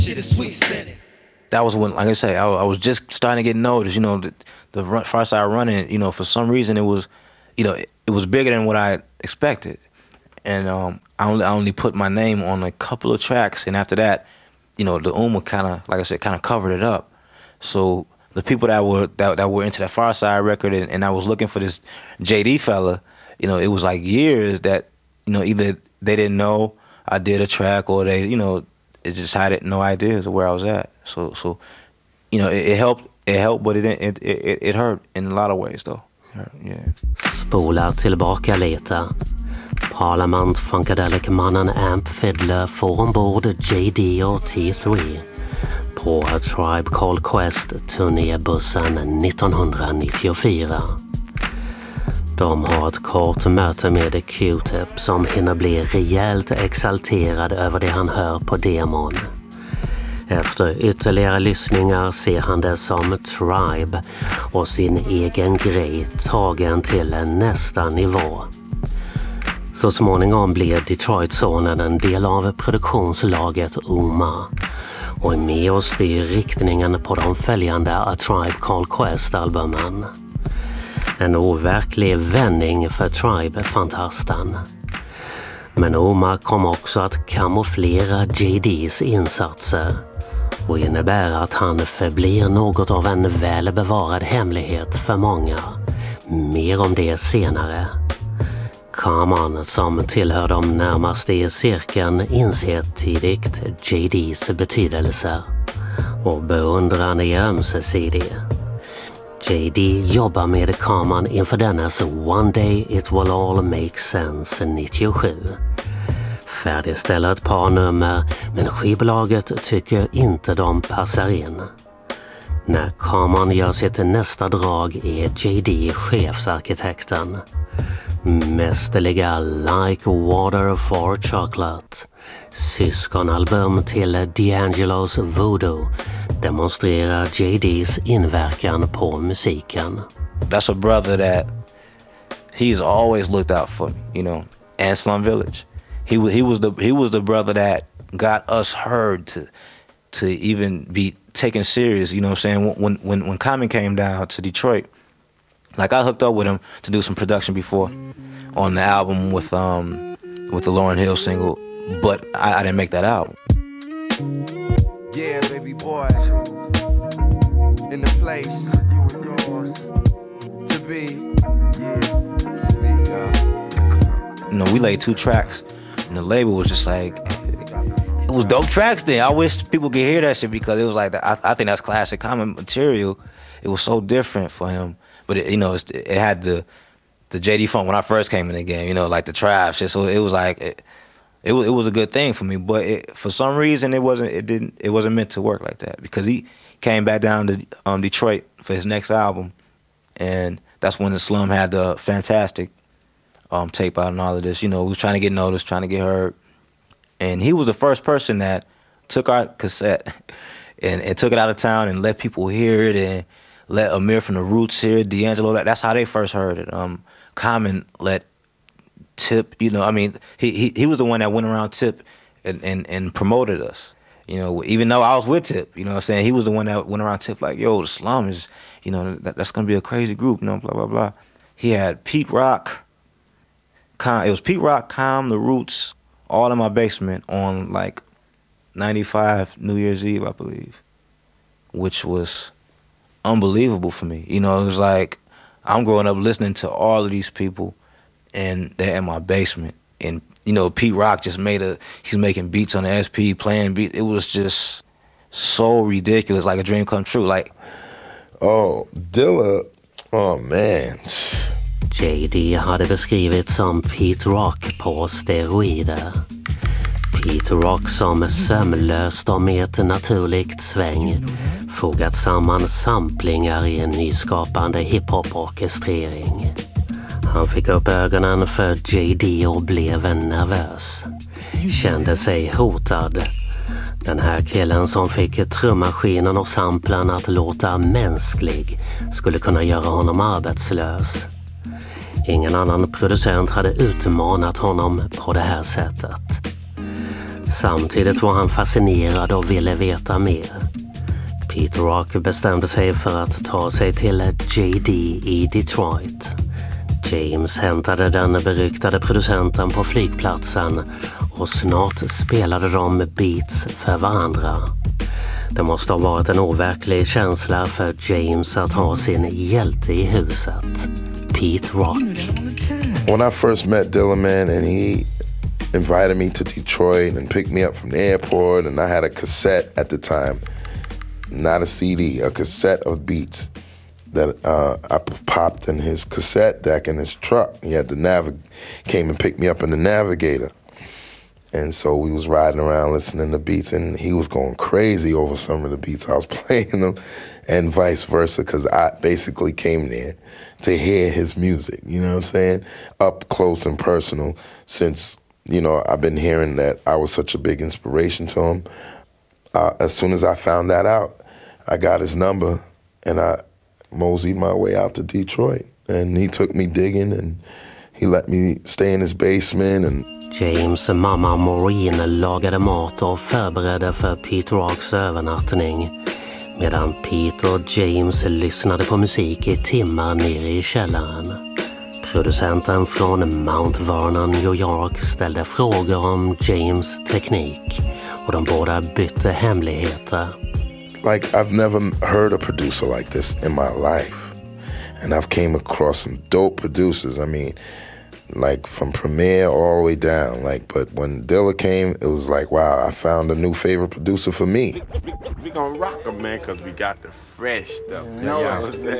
That was when, like I say, I was just starting to get noticed. You know, the Far Side Running. You know, for some reason it was, you know, it was bigger than what I expected, and I only put my name on a couple of tracks, and after that, you know, the Ummah kind of, like I said, kind of covered it up. So the people that were into that Far Side record, and I was looking for this JD fella, you know, it was like years that, you know, either they didn't know I did a track, or they, you know, it just had no ideas of where I was at. So you know, it helped, but it hurt in a lot of ways though. Yeah. Spolar tillbaka lite. Parliament Funkadelic-mannen Amp Fiddler får ombord JD och T3 på A Tribe Called Quest turnébussen 1994. De har ett kort möte med Q-Tip som hinner bli rejält exalterad över det han hör på demon. Efter ytterligare lyssningar ser han det som Tribe och sin egen grej tagen till nästa nivå. Så småningom blir Detroit-sonen en del av produktionslaget Ummah och är med och styr riktningen på de följande A Tribe Called Quest-albumen. En overklig vändning för Tribe-fantasten. Men Ummah kommer också att kamouflera JDs insatser och innebär att han förblir något av en välbevarad hemlighet för många. Mer om det senare. Common, som tillhör de närmaste i cirkeln, inser tidigt JDs betydelse och beundran är ömsesidig. JD jobbar med Common inför dennes One Day It Will All Make Sense 97. Färdigställer ett par nummer, men skivbolaget tycker inte de passar in. När Common gör sitt nästa drag är JD chefsarkitekten. Mästerliga Like Water for Chocolate, syskonalbum till D'Angelos Voodoo, demonstrerar JDs inverkan på musiken. That's a brother that he's always looked out for, you know, and Slum Village. He was the brother that got us heard to even be taken serious, you know what I'm saying? When Common came down to Detroit, like I hooked up with him to do some production before on the album with the Lauryn Hill single, but I didn't make that album. Yeah, baby boy, in the place to be. You know, we laid 2 tracks, and the label was just like, it was dope tracks then. I wish people could hear that shit because it was like, I think that's classic Common material. It was so different for him. But it, you know, it had the JD funk when I first came in the game, you know, like the trap shit. So it was like it was a good thing for me. But for some reason, it wasn't meant to work like that because he came back down to Detroit for his next album, and that's when the Slum had the Fantastic tape out and all of this. You know, we was trying to get noticed, trying to get heard, and he was the first person that took our cassette and took it out of town and let people hear it and let Amir from the Roots hear it, D'Angelo. That's how they first heard it. Common let Tip, you know, I mean, he was the one that went around Tip and promoted us. You know, even though I was with Tip, you know what I'm saying? He was the one that went around Tip like, yo, the Slum is, you know, that's going to be a crazy group, you know, blah, blah, blah. He had Pete Rock, it was Pete Rock, Calm, the Roots, all in my basement on like 95 New Year's Eve, I believe, which was unbelievable for me. You know, it was like I'm growing up listening to all of these people and they're in my basement. And, you know, Pete Rock just he's making beats on the SP, playing beats. It was just so ridiculous, like a dream come true. Like, oh, Dilla, oh man. JD hade beskrivits som Pete Rock på steroider. Pete Rock som sömlöst och med ett naturligt sväng fogat samman samplingar i en nyskapande hiphop-orkestrering. Han fick upp ögonen för JD och blev nervös. Kände sig hotad. Den här killen som fick trummaskinen och samplen att låta mänsklig skulle kunna göra honom arbetslös. Ingen annan producent hade utmanat honom på det här sättet. Samtidigt var han fascinerad och ville veta mer. Pete Rock bestämde sig för att ta sig till JD i Detroit. James hämtade den beryktade producenten på flygplatsen och snart spelade de beats för varandra. Det måste ha varit en overklig känsla för James att ha sin hjälte i huset, Pete Rock. When I first met Dilla, man, and he invited me to Detroit and picked me up from the airport, and I had a cassette at the time, not a CD, a cassette of beats that I popped in his cassette deck in his truck. He had came and picked me up in the Navigator. And so we was riding around listening to beats, and he was going crazy over some of the beats I was playing them, and vice versa, because I basically came there to hear his music, you know what I'm saying, up close and personal, since, you know, I've been hearing that I was such a big inspiration to him. As soon as I found that out, I got his number, and I moseyed my way out to Detroit, and he took me digging, and he let me stay in his basement. And James mamma Maureen lagade mat och förberedde för Pete Rocks övernattning, medan Pete och James lyssnade på musik i timmar nere i källaren. Producenten från Mount Vernon, New York, ställde frågor om James teknik, och de båda bytte hemligheter. Like, I've never heard a producer like this in my life. And I've came across some dope producers. I mean, like from Premier all the way down. Like, but when Dilla came, it was like, wow, I found a new favorite producer for me. We gonna rock them, man, because we got the fresh stuff. You know what I'm saying?